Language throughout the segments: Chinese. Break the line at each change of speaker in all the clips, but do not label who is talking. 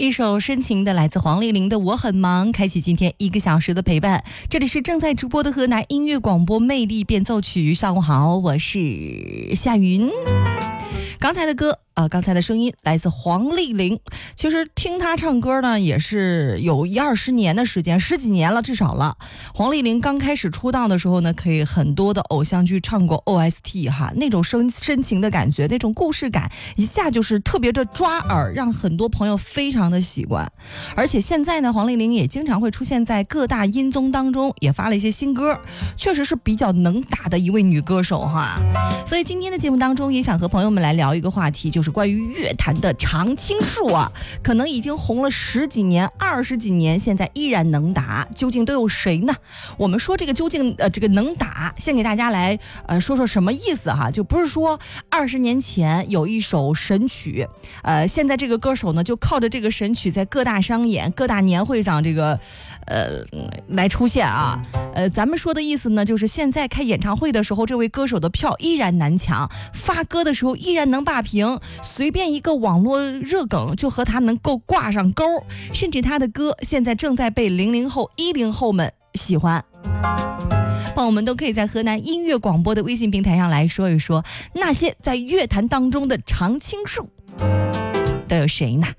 一首深情的来自黄丽玲的《我很忙》，开启今天1个小时的陪伴。这里是正在直播的河南音乐广播魅力变奏曲，上午好，我是夏云。刚才的歌刚才的声音来自黄丽玲。其实听她唱歌呢也是有10-20年的时间，10几年了至少了。黄丽玲刚开始出道的时候呢，可以很多的偶像剧唱过 OST 哈，那种深情的感觉，那种故事感一下就是特别的抓耳，让很多朋友非常的喜欢。而且现在呢，黄丽玲也经常会出现在各大音综当中，也发了一些新歌，确实是比较能打的一位女歌手哈。所以今天的节目当中也想和朋友们来聊一个话题，就是关于乐坛的常青树啊，可能已经红了10几年、20几年，现在依然能打，究竟都有谁呢？我们说这个究竟这个能打，先给大家来说说什么意思哈，就不是说20年前有一首神曲，现在这个歌手呢就靠着这个神曲在各大商演、各大年会上这个来出现啊。咱们说的意思呢，就是现在开演唱会的时候，这位歌手的票依然难抢，发歌的时候依然能霸屏，随便一个网络热梗就和他能够挂上钩，甚至他的歌现在正在被00后、10后们喜欢。朋友们都可以在河南音乐广播的微信平台上来说一说那些在乐坛当中的常青树都有谁呢？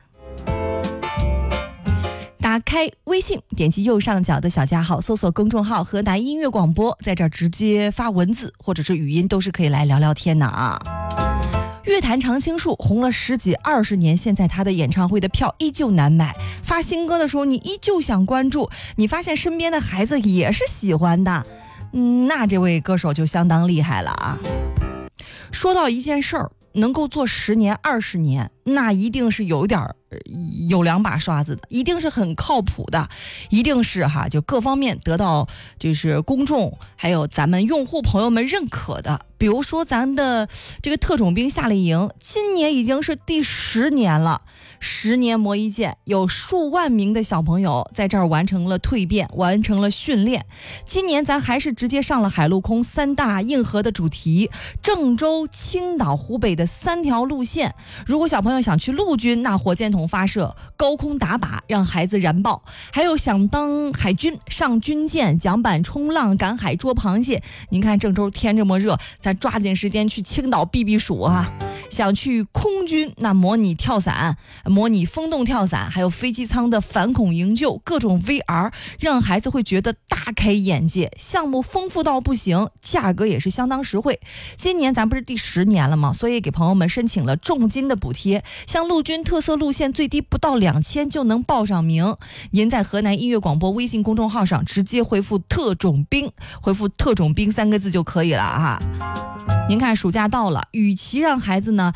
打开微信，点击右上角的小加号，搜索公众号河南音乐广播，在这儿直接发文字或者是语音，都是可以来聊聊天的啊。乐坛常青树红了10几20年，现在他的演唱会的票依旧难买，发新歌的时候你依旧想关注，你发现身边的孩子也是喜欢的，那这位歌手就相当厉害了啊。说到一件事儿能够做10年20年，那一定是有2把刷子的，一定是很靠谱的，一定是就各方面得到就是公众还有咱们用户朋友们认可的。比如说咱的这个特种兵夏令营，今年已经是第10年了，10年磨一剑，有数万名的小朋友在这儿完成了蜕变，完成了训练。今年咱还是直接上了海陆空3大硬核的主题，郑州、青岛、湖北的3条路线。如果小朋友想去陆军，那火箭筒发射，高空打靶，让孩子燃爆；还有想当海军，上军舰，桨板冲浪，赶海捉螃蟹。您看郑州天这么热，咱抓紧时间去青岛避避暑啊！想去空军，那模拟跳伞，模拟风洞跳伞，还有飞机舱的反恐营救，各种 VR， 让孩子会觉得大开眼界。项目丰富到不行，价格也是相当实惠。今年咱不是第10年了吗？所以给朋友们申请了重金的补贴，像陆军特色路线最低不到2000就能报上名。您在河南音乐广播微信公众号上直接回复特种兵，回复特种兵3个字就可以了哈。您看暑假到了，与其让孩子呢